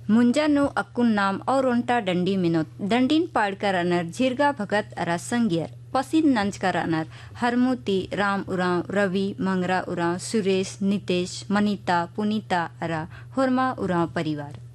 मुंजानो अक्कुन नाम और ओंटा डंडी मिनोत डंडीन पाड़कर अनर झिरगा भगत अरा संगियर पसीन नंच कर अनर हरमुती राम उराव रवि मंगरा उराव सुरेश नितेश मनीता पुनीता अरा होरमा उराव परिवार